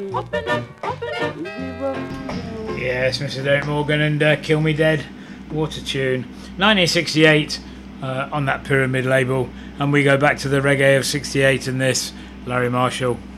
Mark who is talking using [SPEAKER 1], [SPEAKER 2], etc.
[SPEAKER 1] Yes, Mr. Derek Morgan and Kill Me Dead, what a tune. 1968 on that Pyramid label, and we go back to the reggae of 68 and this, Larry Marshall.